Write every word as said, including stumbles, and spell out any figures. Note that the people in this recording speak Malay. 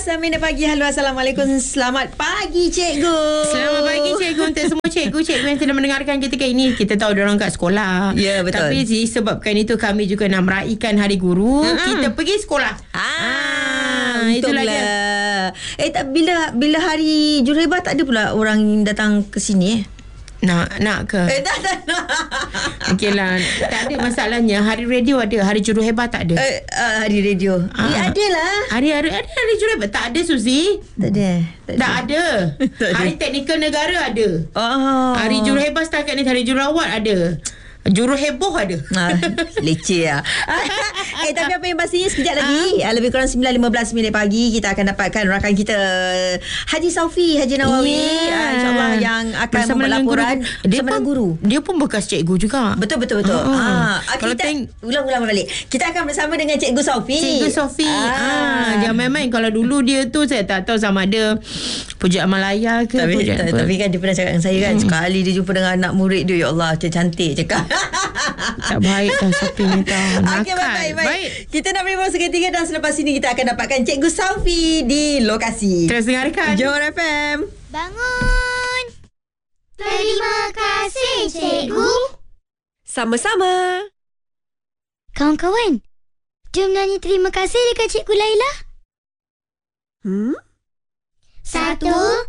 belas minit pagi. Halo, Assalamualaikum. Selamat pagi, cikgu. Selamat pagi, cikgu. Untuk semua cikgu-cikgu yang sedang mendengarkan kita kali ini. Kita tahu diorang kat sekolah. Ya, betul. Tapi disebabkan itu kami juga nak meraihkan Hari Guru. Mm-hmm. Kita pergi sekolah. Ah, ah itulah dia. Eh, tak, bila bila hari Juruhebat tak ada pula orang datang ke sini eh? Nak nak ke? Eh, tak, tak, tak. Okey lah. Tak ada masalahnya. Hari radio ada. Hari Juruhebat tak ada. Eh, uh, hari radio. Ah. Eh, ada lah. Hari hari ada hari Juruhebat. Tak ada, Suzy. Tak ada. Tak, tak ada. Tak ada. Hari Teknikal Negara ada. Oh. Hari Juruhebat setakat ni. Hari Jururawat ada. Juruheboh ada. Ah, leceh lah. Eh, tapi apa yang pastinya sekejap lagi, ah. lebih kurang sembilan lima belas minit pagi, kita akan dapatkan rakan kita Haji Saufi Haji Nawawi, yeah. ah, InsyaAllah yang akan bersama membuat laporan guru. Dia bersama pun, guru. Dia pun bekas cikgu juga. Betul, betul, betul. Uh-huh. Ah, Kalau kita teng- ulang-ulang balik. Kita akan bersama dengan Cikgu Saufi. Cikgu Saufi. Ah. Ah, jangan main-main. Kalau dulu dia tu saya tak tahu sama ada Pujaan Malaya ke tapi, Pujaan apa. tapi kan dia pernah cakap dengan saya kan, hmm. sekali dia jumpa dengan anak murid dia, ya Allah, cantik cakap. Tak baik dah Saufi ni tahu. Okey, baik, baik, baik. Kita nak beri masa ketiga dan selepas ini kita akan dapatkan Cikgu Saufi di lokasi. Terus dengarkan Johor F M. Bangun. Terima kasih, cikgu. Sama-sama. Kawan-kawan, jom nyanyi terima kasih dekat Cikgu Laila. Hmm? Satu,